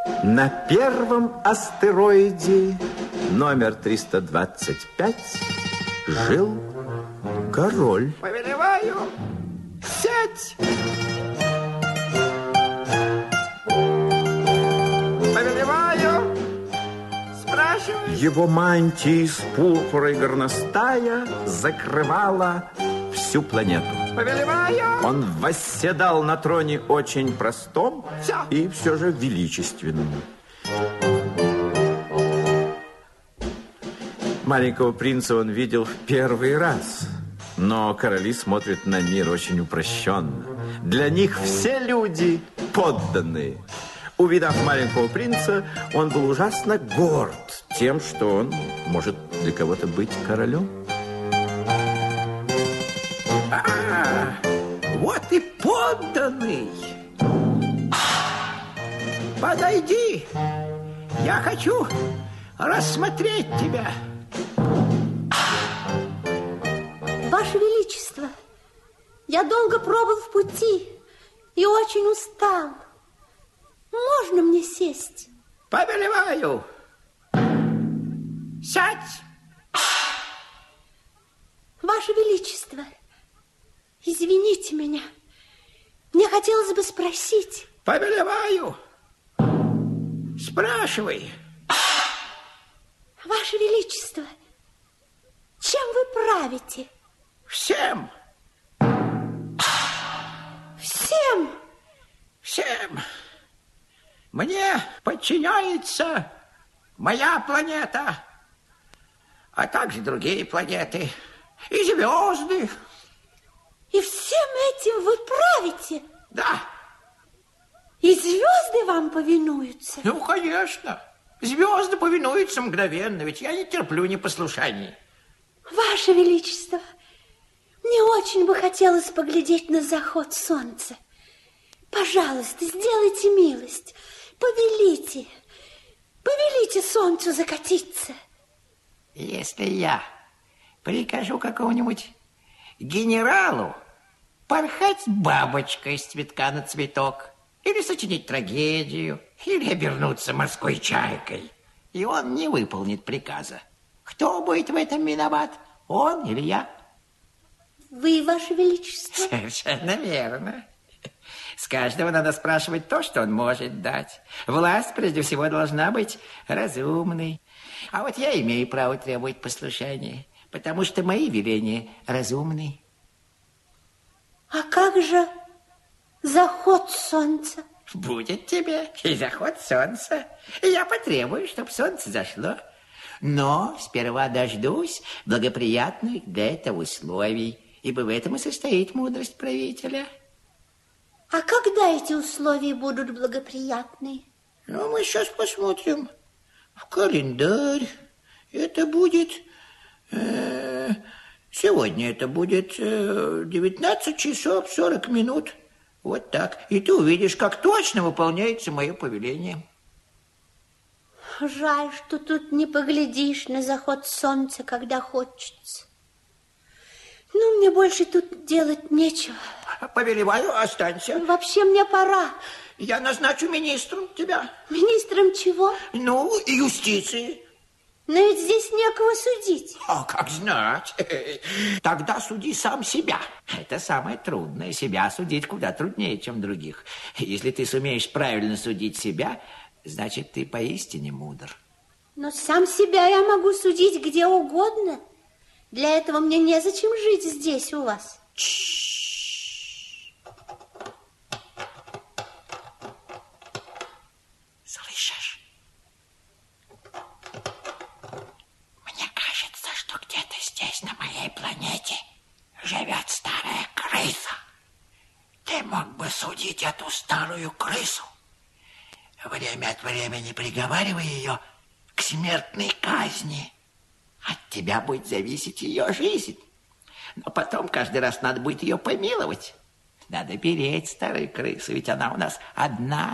На первом астероиде номер 325 жил король. Повелеваю, сядь! Повелеваю, спрашивай. Его мантия из пурпура и горностая закрывала всю планету. Повелеваю. Он восседал на троне очень простом и все же величественном. Маленького принца он видел в первый раз, но короли смотрят на мир очень упрощенно. Для них все люди подданные. Увидав маленького принца, он был ужасно горд тем, что он может для кого-то быть королем. Вот и подданный. Подойди. Я хочу рассмотреть тебя. Ваше Величество, я долго пробыл в пути и очень устал. Можно мне сесть? Повелеваю. Сядь. Ваше Величество, извините меня. Мне хотелось бы спросить. Повелеваю. Спрашивай. Ваше Величество, чем вы правите? Всем. Всем? Всем. Мне подчиняется моя планета, а также другие планеты и звезды. И всем этим вы правите? Да. И звезды вам повинуются? Ну, конечно. Звезды повинуются мгновенно, ведь я не терплю непослушаний. Ваше Величество, мне очень бы хотелось поглядеть на заход солнца. Пожалуйста, сделайте милость. Повелите солнцу закатиться. Если я прикажу какому-нибудь генералу порхать бабочкой с цветка на цветок, или сочинить трагедию, или обернуться морской чайкой, и он не выполнит приказа, кто будет в этом виноват, он или я? Вы, Ваше Величество. Совершенно верно. С каждого надо спрашивать то, что он может дать. Власть, прежде всего, должна быть разумной. А вот я имею право требовать послушания, потому что мои веления разумны. А как же заход солнца? Будет тебе и заход солнца. Я потребую, чтобы солнце зашло. Но сперва дождусь благоприятных для этого условий, ибо в этом и состоит мудрость правителя. А когда эти условия будут благоприятны? Ну, мы сейчас посмотрим в календарь. Это будет... сегодня это будет 19 часов 40 минут. Вот так. И ты увидишь, как точно выполняется мое повеление. Жаль, что тут не поглядишь на заход солнца, когда хочется. Ну, мне больше тут делать нечего. Повелеваю, останься. Вообще мне пора. Я назначу министром тебя. Министром чего? Ну, юстиции. Но ведь здесь некого судить. А как знать? Тогда суди сам себя. Это самое трудное. Себя судить куда труднее, чем других. Если ты сумеешь правильно судить себя, значит, ты поистине мудр. Но сам себя я могу судить где угодно. Для этого мне незачем жить здесь у вас. Слышишь? Мне кажется, что где-то здесь, на моей планете, живет старая крыса. Ты мог бы судить эту старую крысу. Время от времени приговаривай ее к смертной казни. От тебя будет зависеть ее жизнь. Но потом каждый раз надо будет ее помиловать. Надо беречь старую крысу, ведь она у нас одна.